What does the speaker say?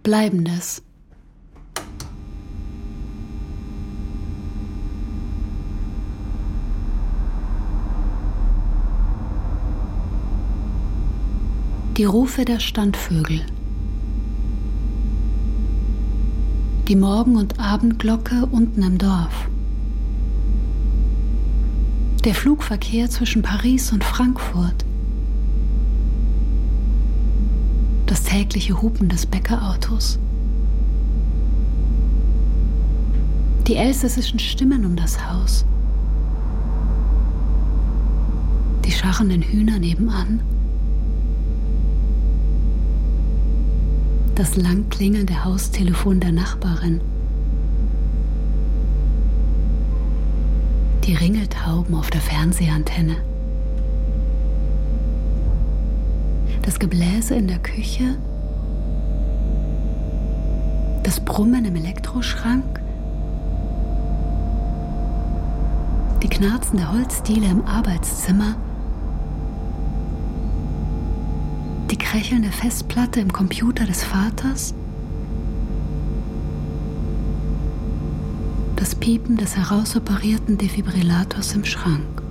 Bleibendes. Die Rufe der Standvögel. Die Morgen- und Abendglocke unten im Dorf. Der Flugverkehr zwischen Paris und Frankfurt. Das tägliche Hupen des Bäckerautos. Die elsässischen Stimmen um das Haus. Die scharrenden Hühner nebenan. Das lang klingelnde Haustelefon der Nachbarin. Die Ringeltauben auf der Fernsehantenne. Das Gebläse in der Küche. Das Brummen im Elektroschrank. Die knarzende Holzdiele im Arbeitszimmer. Die krächelnde Festplatte im Computer des Vaters. Das Piepen des herausoperierten Defibrillators im Schrank.